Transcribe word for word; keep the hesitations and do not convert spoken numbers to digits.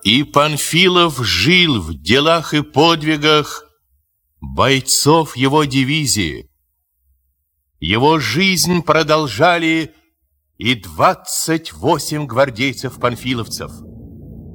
И Панфилов жил в делах и подвигах бойцов его дивизии. Его жизнь продолжали и двадцать восемь гвардейцев-панфиловцев.